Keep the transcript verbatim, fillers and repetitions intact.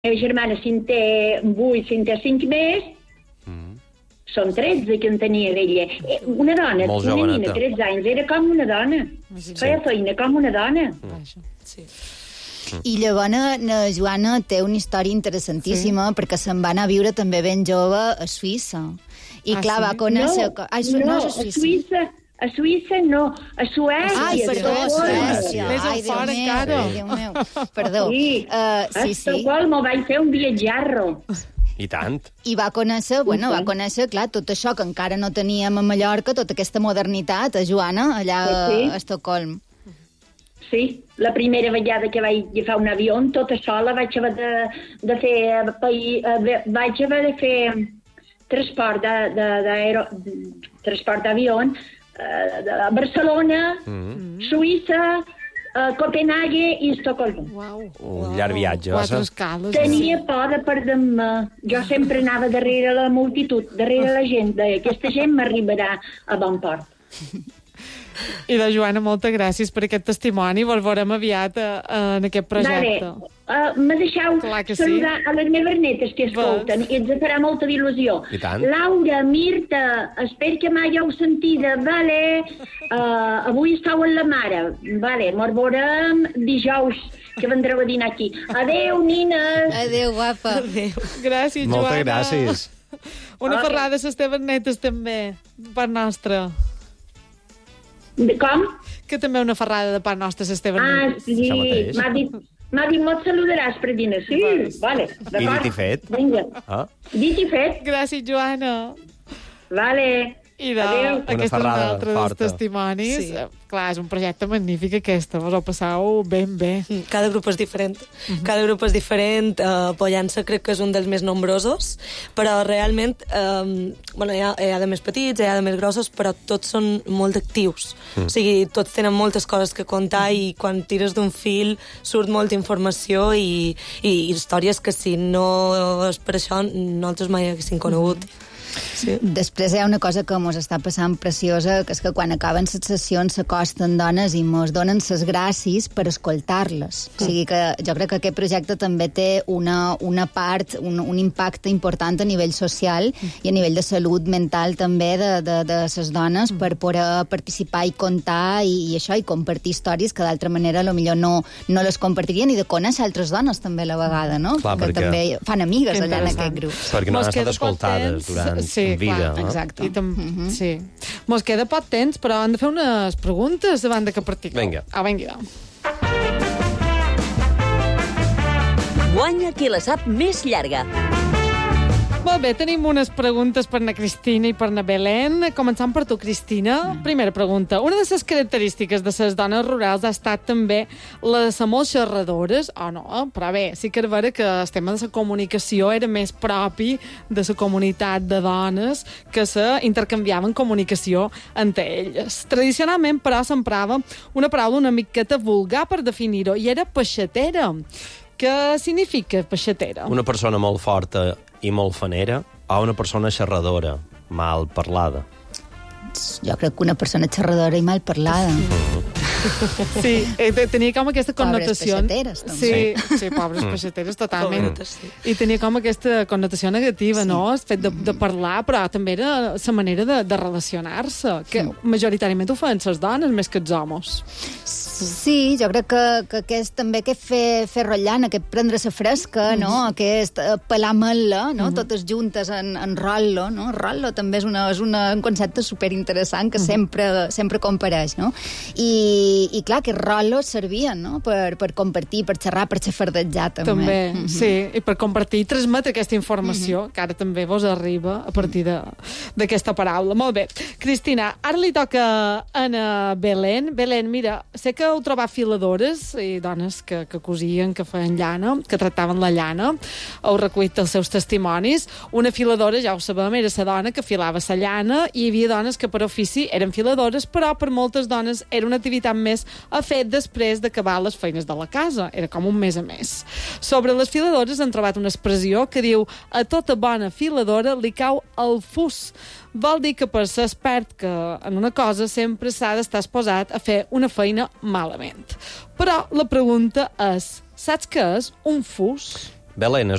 meva germana, si en té vuit, si en té cinc més, mm. són tretze que en tenia d'ella. Una dona, molt una joveneta. nina, tretze anys, era com una dona. Sí. Feia feina com una dona. Mm. Sí. I llavors la Joana té una història interessantíssima sí. perquè se'n va anar a viure també ben jove a Suïssa. I ah, clar, sí? va conèixer... No, Ai, no, no és a a Suïssa. Suïssa. A Suïssa no, a Suècia. Ai, perdó, a Suècia. Més Ai, Déu meu, encara. Déu meu. Perdó. Sí, uh, sí, a sí. Estocolm vaig fer un viatjarro. I tant. I va conèixer, bueno, va conèixer, clar, tot això que encara no teníem a Mallorca, tota aquesta modernitat, a Joana, allà sí. a Estocolm. Sí, la primera vegada que vaig agafar un avió, tota sola, vaig haver de, de fer... Vaig haver de fer transport d'avió a Barcelona, mm. Suïssa, uh, Copenhague i Estocolm. Uau. Un llarg viatge. Quatre escales. Tenia sí. por de perdre-me. Jo sempre anava darrere la multitud, darrere la gent. Deia, aquesta gent m'arribarà a bon port. I de Joana, moltes gràcies per aquest testimoni. Vos veurem aviat uh, en aquest projecte. Vale. Uh, me deixeu saludar sí. a les meves netes que escolten i ens farà molta il·lusió. Laura, Mirta, espero que mai heu sentida, vale? Uh, avui estàu amb la mare, vale? Mos veurem dijous, que vendreu a dinar aquí. Adéu, nines! Adéu, guapa. Adéu. Gràcies, Joana. Moltes gràcies. Una okay. ferrada a les teves netes, també, per nostra. De com? Que també una ferrada de part nostra a les teves ah, netes. Sí, m'ha dit... M'ha dit, m'ho saludaràs per dinar, sí? Vale, I dit i fet. Vinga. Ah. Dit i fet. Gràcies, Joana. Vale. I de aquests altres testimonis. Sí. Clar, és un projecte magnífic aquest. Vos ho passeu ben bé. Cada grup és diferent. Uh-huh. Cada grup és diferent. Uh, Pollença crec que és un dels més nombrosos, però realment um, bueno, hi, ha, hi ha de més petits, hi ha de més grossos, però tots són molt actius. Mm. O sigui, tots tenen moltes coses que contar mm. i quan tires d'un fil surt molta informació i, i històries que si no és per això nosaltres mai haguéssim conegut. Mm. Sí. Després hi ha una cosa que mos està passant preciosa, que és que quan acaben les sessions s'acosten dones i mos donen les gràcies per escoltar-les. Mm. O sigui que jo crec que aquest projecte també té una, una part, un, un impacte important a nivell social mm. i a nivell de salut mental també de, de, de les dones mm. per poder participar i contar i, i això, i compartir històries que d'altra manera a lo millor no, no les compartirien, i de conèixer altres dones també a la vegada, no? Clar, que perquè... també fan amigues allà en aquest grup. Perquè no han estat escoltades durant sí, vida. Clar, no? Exacte. I tam... uh-huh. sí. Mos queda poc temps, però hem de fer unes preguntes davant de que practiqueu. Vinga. Ah, vinga. Guanya qui la sap més llarga. Molt bé, tenim unes preguntes per na Cristina i per na Belén. Començant per tu, Cristina. Mm. Primera pregunta. Una de les característiques de les dones rurals ha estat també la de ser molt xerradores, o no? Però bé, sí que és vera que el tema de la comunicació era més propi de la comunitat de dones que se intercanviaven comunicació entre elles. Tradicionalment, però, s'emprava una paraula una miqueta vulgar per definir-ho, i era peixatera. Què significa peixatera? Una persona molt forta i molt fanera, o una persona xerradora, mal parlada? Jo crec que una persona xerradora i mal parlada. Sí, tenia com aquesta connotació... Pobres peixateres, també. Sí, sí, pobres peixateres, totalment. Pobretes, sí. I tenia com aquesta connotació negativa, sí. no? El fet de, de parlar, però també era la manera de, de relacionar-se, que sí. majoritàriament ho feien les dones més que els homes. Sí, jo crec que, que aquest, també aquest fer, fer rotllant, aquest prendre la fresca, mm. no? Aquest pelar mel·la, no? Mm. Totes juntes en, en rollo, no? Rollo també és, una, és una, un concepte superinteressant que mm. sempre, sempre compareix, no? I, i clar, que rollos servien, no? Per, per compartir, per xerrar, per xafardejar, també. També, mm-hmm. sí, i per compartir i transmetre aquesta informació, mm-hmm. que ara també vos arriba a partir d'aquesta paraula. Molt bé. Cristina, ara li toca a na Belén. Belén, mira, sé que heu trobat filadores i dones que, que cosien, que feien llana, que tractaven la llana. Heu recollit els seus testimonis. Una filadora, ja ho sabem, era la dona que filava la llana, i hi havia dones que per ofici eren filadores, però per moltes dones era una activitat més a fer després d'acabar les feines de la casa. Era com un mes a més. Sobre les filadores han trobat una expressió que diu: a tota bona filadora li cau el fus. Vol dir que per ser expert que en una cosa sempre s'ha d'estar exposat a fer una feina malament. Però la pregunta és, saps què és un fus? Belén, és